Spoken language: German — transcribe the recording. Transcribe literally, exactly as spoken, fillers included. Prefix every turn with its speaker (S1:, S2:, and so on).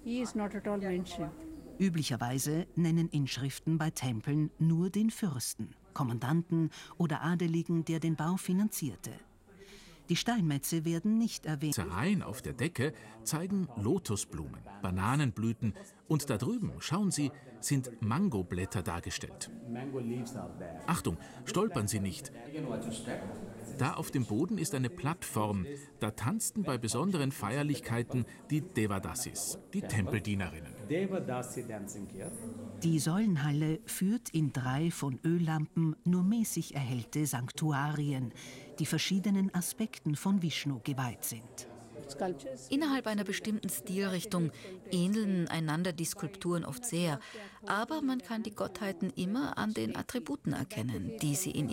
S1: He is not at all mentioned.
S2: Üblicherweise nennen Inschriften bei Tempeln nur den Fürsten, Kommandanten oder Adeligen, der den Bau finanzierte. Die Steinmetze werden nicht erwähnt.
S3: Reihen auf der Decke zeigen Lotusblumen, Bananenblüten und da drüben, schauen Sie, sind Mangoblätter dargestellt. Achtung, stolpern Sie nicht. Da auf dem Boden ist eine Plattform. Da tanzten bei besonderen Feierlichkeiten die Devadasis, die Tempeldienerinnen.
S2: Die Säulenhalle führt in drei von Öllampen nur mäßig erhellte Sanktuarien, die verschiedenen Aspekten von Vishnu geweiht sind.
S4: Innerhalb einer bestimmten Stilrichtung ähneln einander die Skulpturen oft sehr, aber man kann die Gottheiten immer an den Attributen erkennen, die sie in